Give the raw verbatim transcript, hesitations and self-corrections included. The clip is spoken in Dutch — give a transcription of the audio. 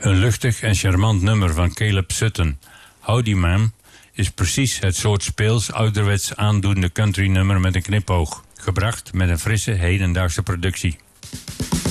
Een luchtig en charmant nummer van Caleb Sutton. Howdy Ma'am is precies het soort speels, ouderwets aandoende countrynummer met een knipoog. Gebracht met een frisse, hedendaagse productie.